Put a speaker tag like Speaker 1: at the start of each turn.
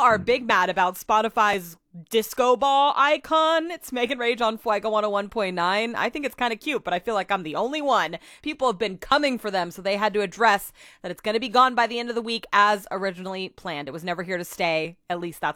Speaker 1: are big mad about Spotify's disco ball icon. It's Megan Rage on Fuego 101.9. I think it's kind of cute, but I feel like I'm the only one. People have been coming for them, so they had to address that it's going to be gone by the end of the week as originally planned. It was never here to stay. At least that's